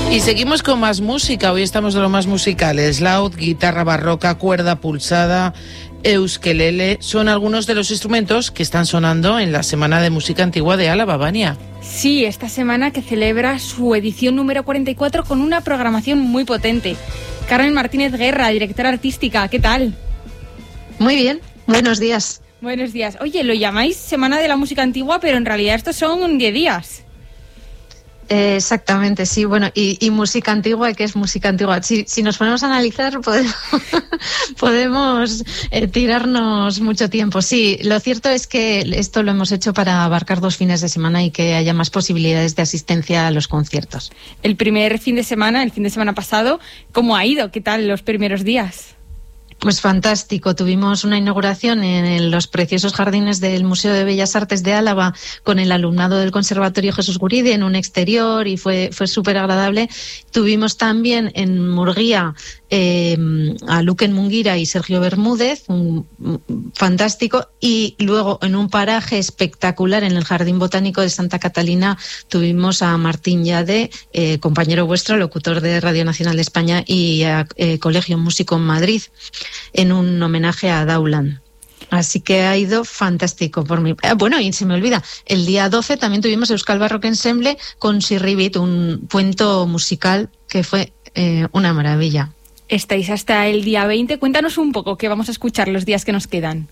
Y seguimos con más música. Hoy estamos de lo más musicales. Laúd, guitarra barroca, cuerda pulsada, euskelele. Son algunos de los instrumentos que están sonando en la Semana de Música Antigua de Álava, Vania. Sí, esta semana que celebra su edición número 44 con una programación muy potente. Carmen Martínez Guerra, directora artística, ¿qué tal? Muy bien, buenos días. Buenos días. Oye, lo llamáis Semana de la Música Antigua, pero en realidad estos son 10 días. Exactamente, sí, bueno, y música antigua, ¿qué es música antigua? Si nos ponemos a analizar, podemos tirarnos mucho tiempo. Sí, lo cierto es que esto lo hemos hecho para abarcar 2 fines de semana y que haya más posibilidades de asistencia a los conciertos. El primer fin de semana, el fin de semana pasado, ¿cómo ha ido? ¿Qué tal los primeros días? Pues fantástico. Tuvimos una inauguración en los preciosos jardines del Museo de Bellas Artes de Álava con el alumnado del Conservatorio Jesús Guridi en un exterior y fue súper agradable. Tuvimos también en Murguía a Luquen Munguira y Sergio Bermúdez, fantástico, y luego en un paraje espectacular en el Jardín Botánico de Santa Catalina tuvimos a Martín Llade, compañero vuestro, locutor de Radio Nacional de España y a Colegio Músico en Madrid, en un homenaje a Daulan. Así que ha ido fantástico por mí. Bueno, y se me olvida, el día 12 también tuvimos Euskal Barrock Ensemble con Sirribit, un cuento musical que fue una maravilla. Estáis hasta el día 20. Cuéntanos un poco qué vamos a escuchar los días que nos quedan.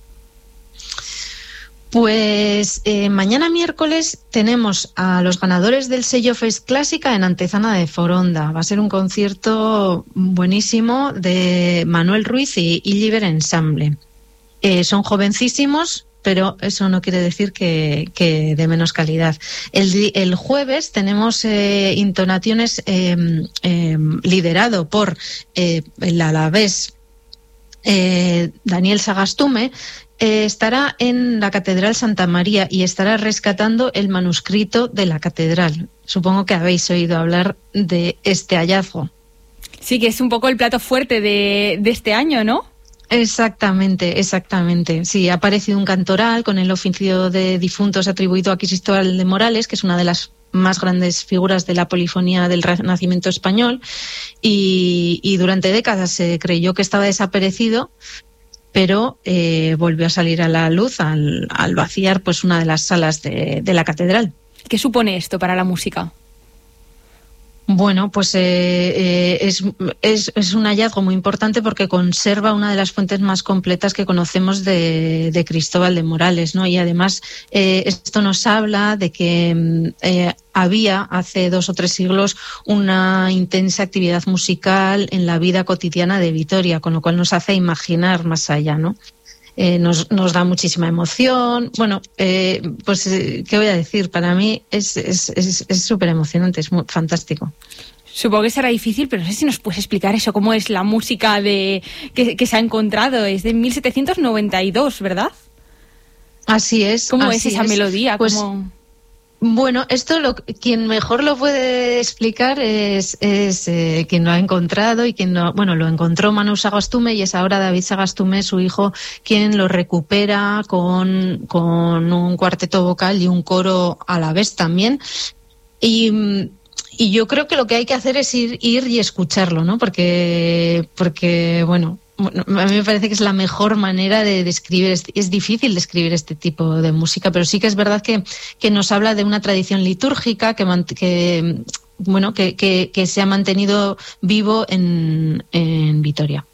Pues mañana miércoles tenemos a los ganadores del sello Fest Clásica en Antezana de Foronda. Va a ser un concierto buenísimo de Manuel Ruiz y Illiver Ensemble. Son jovencísimos, pero eso no quiere decir que de menos calidad. El jueves tenemos Intonaciones liderado por el alavés Daniel Sagastume. Estará en la Catedral Santa María y estará rescatando el manuscrito de la catedral. Supongo que habéis oído hablar de este hallazgo. Sí, que es un poco el plato fuerte de este año, ¿no? Exactamente. Sí, ha aparecido un cantoral con el oficio de difuntos atribuido a Cristóbal de Morales, que es una de las más grandes figuras de la polifonía del Renacimiento español, y durante décadas se creyó que estaba desaparecido, pero volvió a salir a la luz al vaciar pues una de las salas de la catedral. ¿Qué supone esto para la música? Bueno, pues es un hallazgo muy importante porque conserva una de las fuentes más completas que conocemos de Cristóbal de Morales, ¿no? Y además esto nos habla de que había hace 2 o 3 siglos una intensa actividad musical en la vida cotidiana de Vitoria, con lo cual nos hace imaginar más allá, ¿no? Nos da muchísima emoción. Bueno, pues ¿qué voy a decir? Para mí es súper emocionante, es muy fantástico. Supongo que será difícil, pero no sé si nos puedes explicar eso, cómo es la música que se ha encontrado. Es de 1792, ¿verdad? Así es. ¿Cómo es esa melodía? Pues, bueno, esto quien mejor lo puede explicar es quien lo ha encontrado y lo encontró Manu Sagastume, y es ahora David Sagastume, su hijo, quien lo recupera con un cuarteto vocal y un coro a la vez también. Y yo creo que lo que hay que hacer es ir y escucharlo, ¿no? Porque bueno, a mí me parece que es la mejor manera de describir. Es difícil describir este tipo de música, pero sí que es verdad que nos habla de una tradición litúrgica que se ha mantenido vivo en Vitoria.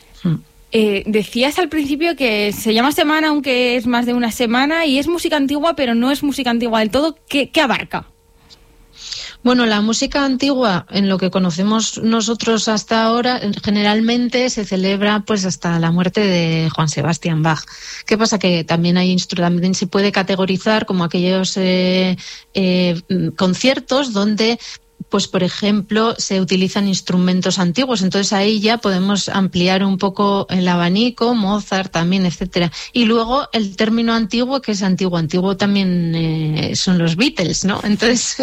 Decías al principio que se llama semana, aunque es más de una semana, y es música antigua, pero no es música antigua del todo. ¿Qué abarca? Bueno, la música antigua, en lo que conocemos nosotros hasta ahora, generalmente se celebra pues hasta la muerte de Johann Sebastian Bach. ¿Qué pasa? Que también también se puede categorizar como aquellos conciertos donde, pues por ejemplo, se utilizan instrumentos antiguos. Entonces ahí ya podemos ampliar un poco el abanico, Mozart también, etcétera. Y luego el término antiguo, que es antiguo también son los Beatles, ¿no? Entonces,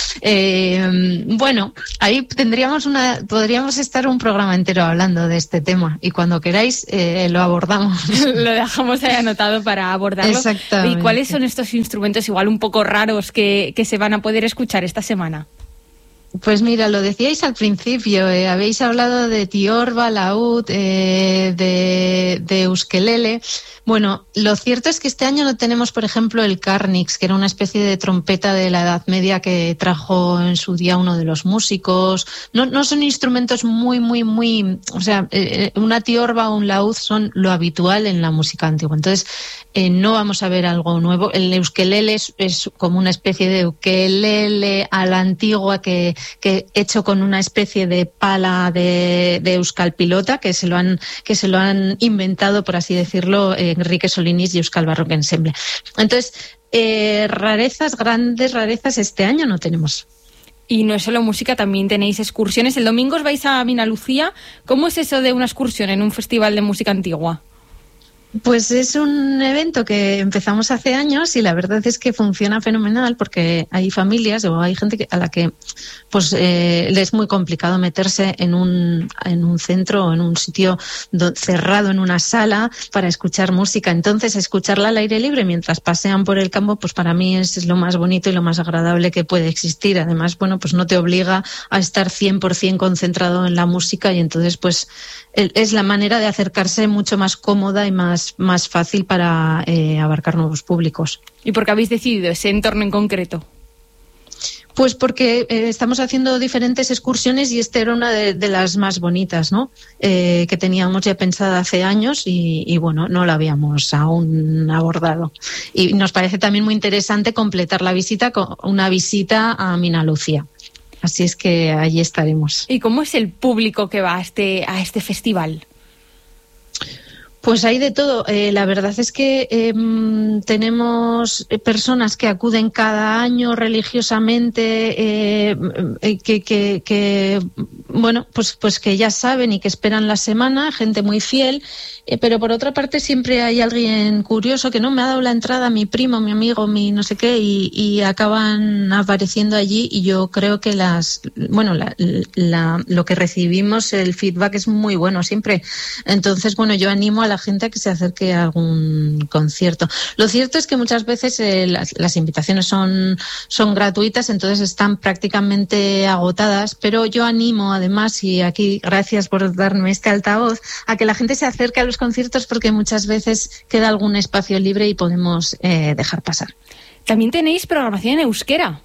bueno, ahí podríamos estar un programa entero hablando de este tema, y cuando queráis lo abordamos. Lo dejamos ahí anotado para abordarlo. Exactamente. ¿Y cuáles son estos instrumentos igual un poco raros que se van a poder escuchar esta semana? Pues mira, lo decíais al principio, habéis hablado de tiorba, laúd, de euskelele. Bueno, lo cierto es que este año no tenemos, por ejemplo, el carnix, que era una especie de trompeta de la Edad Media que trajo en su día uno de los músicos. No son instrumentos muy, o sea, una tiorba o un laúd son lo habitual en la música antigua. Entonces, no vamos a ver algo nuevo. El euskelele es como una especie de ukelele a la antigua que hecho con una especie de pala de euskalpilota que se lo han inventado, por así decirlo, Enrique Solinis y Euskal Barrock Ensemble. Entonces, grandes rarezas este año no tenemos. Y no es solo música, también tenéis excursiones. El domingo os vais a Minalucía. ¿Cómo es eso de una excursión en un festival de música antigua? Pues es un evento que empezamos hace años y la verdad es que funciona fenomenal porque hay familias o hay gente a la que pues le es muy complicado meterse en un centro o en un sitio cerrado, en una sala, para escuchar música. Entonces, escucharla al aire libre mientras pasean por el campo, pues para mí es lo más bonito y lo más agradable que puede existir. Además, bueno, pues no te obliga a estar 100% concentrado en la música y entonces pues es la manera de acercarse mucho más cómoda y más fácil para abarcar nuevos públicos. ¿Y por qué habéis decidido ese entorno en concreto? Pues porque estamos haciendo diferentes excursiones y esta era una de las más bonitas, ¿no? Que teníamos ya pensada hace años y bueno, no la habíamos aún abordado. Y nos parece también muy interesante completar la visita con una visita a Minalucía. Así es que allí estaremos. ¿Y cómo es el público que va a este festival? Pues hay de todo. La verdad es que tenemos personas que acuden cada año religiosamente, que bueno, pues que ya saben y que esperan la semana, gente muy fiel. Pero por otra parte siempre hay alguien curioso que no me ha dado la entrada, mi primo, mi amigo, mi no sé qué, y acaban apareciendo allí. Y yo creo que lo que recibimos, el feedback es muy bueno siempre. Entonces, bueno, yo animo a la gente a que se acerque a algún concierto. Lo cierto es que muchas veces las invitaciones son gratuitas, entonces están prácticamente agotadas, pero yo animo además, y aquí gracias por darme este altavoz, a que la gente se acerque a los conciertos porque muchas veces queda algún espacio libre y podemos dejar pasar. También tenéis programación en euskera.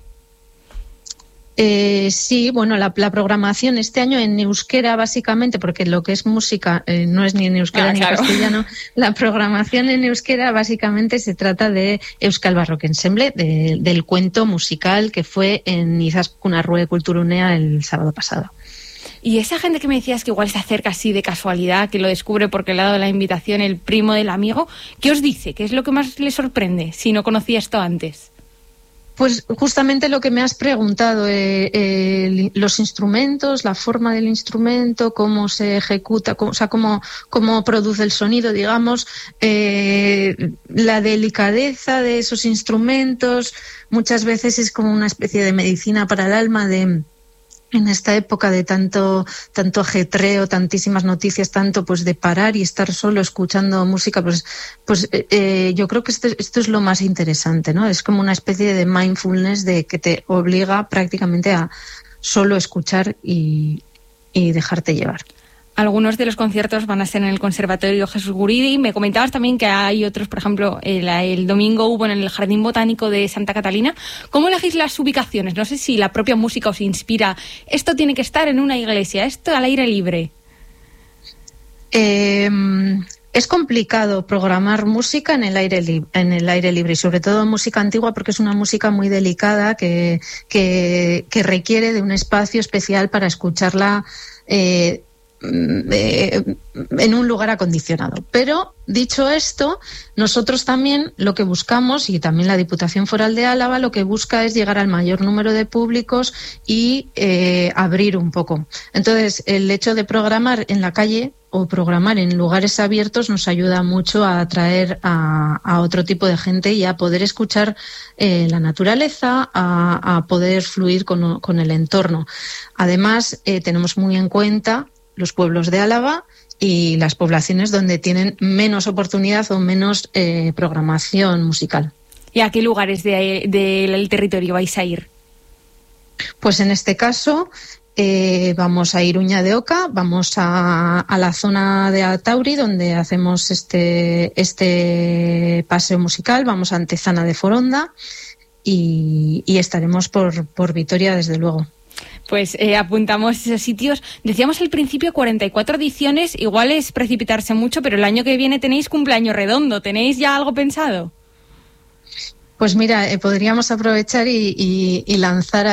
Sí, bueno, la programación este año en euskera básicamente, porque lo que es música no es ni en euskera ni en castellano. La programación en euskera básicamente se trata de Euskal Barrock Ensemble, del cuento musical que fue en Izaskun Arrue Kulturunea el sábado pasado. Y esa gente que me decías que igual se acerca así de casualidad, que lo descubre porque le ha dado la invitación el primo del amigo, ¿qué os dice? ¿Qué es lo que más le sorprende si no conocía esto antes? Pues justamente lo que me has preguntado, los instrumentos, la forma del instrumento, cómo se ejecuta, cómo produce el sonido, digamos, la delicadeza de esos instrumentos. Muchas veces es como una especie de medicina para el alma en esta época de tanto ajetreo, tantísimas noticias, tanto pues de parar y estar solo escuchando música, pues yo creo que esto es lo más interesante, ¿no? Es como una especie de mindfulness de que te obliga prácticamente a solo escuchar y dejarte llevar. Algunos de los conciertos van a ser en el Conservatorio Jesús Guridi. Me comentabas también que hay otros, por ejemplo, el domingo hubo en el Jardín Botánico de Santa Catalina. ¿Cómo elegís las ubicaciones? No sé si la propia música os inspira. Esto tiene que estar en una iglesia, esto al aire libre. Es complicado programar música en el aire libre y sobre todo música antigua porque es una música muy delicada que requiere de un espacio especial para escucharla en un lugar acondicionado. Pero dicho esto, nosotros también lo que buscamos, y también la Diputación Foral de Álava lo que busca es llegar al mayor número de públicos y abrir un poco. Entonces, el hecho de programar en la calle o programar en lugares abiertos nos ayuda mucho a atraer a otro tipo de gente y a poder escuchar la naturaleza, a poder fluir con el entorno. Además, tenemos muy en cuenta los pueblos de Álava y las poblaciones donde tienen menos oportunidad o menos programación musical. ¿Y a qué lugares del territorio vais a ir? Pues en este caso vamos a Iruña de Oca, vamos a la zona de Atauri, donde hacemos este paseo musical, vamos a Antezana de Foronda y estaremos por Vitoria, desde luego. Pues apuntamos esos sitios. Decíamos al principio 44 ediciones, igual es precipitarse mucho, pero el año que viene tenéis cumpleaños redondo. ¿Tenéis ya algo pensado? Pues mira, podríamos aprovechar y lanzar